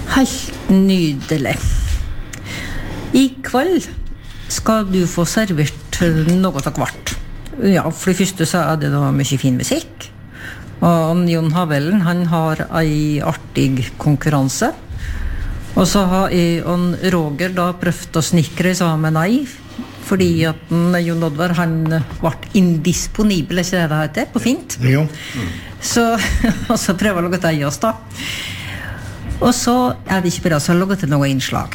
Helt nydelig. I kveld skal du få servert noe av hvert. Ja, for det første så det da mye fin musikk. Og Jon Havelen, han har en artig konkurranse. Og så har jeg og Roger da prøvd å snikre sammen ei, fordi at Jon Oddvar, han ble indisponibel, ikke det heter, på fint. Jo. Så, og så prøver jeg å lage det i oss da. Og så det ikke bare så å lage til noe innslag.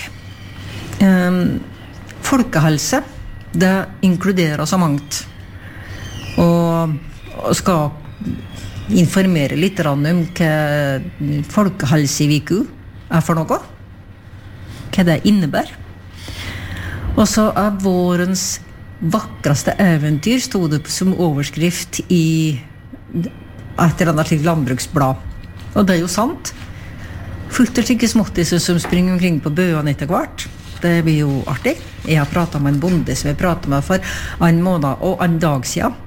Folkehelse, det inkluderer så mangt. Og skal informere litt om hva folkehelseviku for noe. Hva det innebærer. Og så vårens vakreste eventyr stod det som overskrift i et eller annet slik landbruksblad. Og det jo sant. Fullt og slike småttiser som springer omkring på bøene etter hvert. Det blir jo artig. Jeg har pratet med en bonde som jeg pratet med for en måned og en dag siden.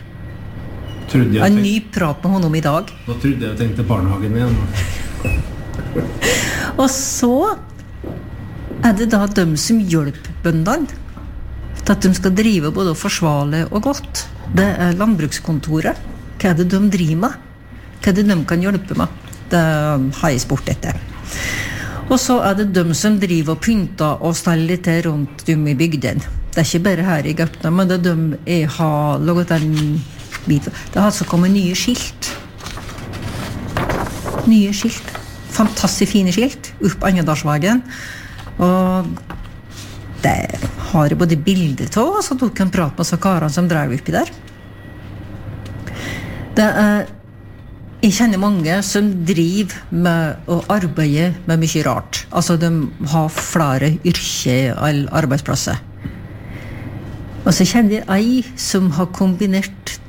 En ny prat med honom i dag. Nå trodde jeg tenkte barnehagen igjen. Og så det da de som hjelper bøndene til at de skal drive både forsvarlig og godt. Det landbrukskontoret. Hva det de driver med? Hva det de kan hjelpe med? Det har jeg spurt etter. Og så det de som driver og pynter og steller til rundt i bygden. Det ikke bare her i Gaupna, men det de jeg har laget en bit. Det har altså kommet nye skilt. Nye skilt. Fantastisk fine skilt opp Annedalsveien. Og det har jeg både bilder til, og så tok jeg en prat med så karene som drev oppi der. Det jeg kjenner mange som driver med å arbeide med mye rart. Altså de har flere yrker eller arbeidsplasser. Og så kjenner jeg som har kombinert